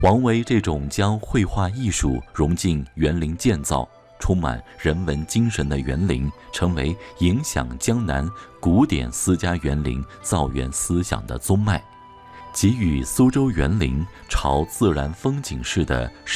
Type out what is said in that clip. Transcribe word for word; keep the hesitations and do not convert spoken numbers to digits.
王维这种将绘画艺术融进园林建造，充满人文精神的园林，成为影响江南古典私家园林造园思想的宗脉，给予苏州园林朝自然风景式的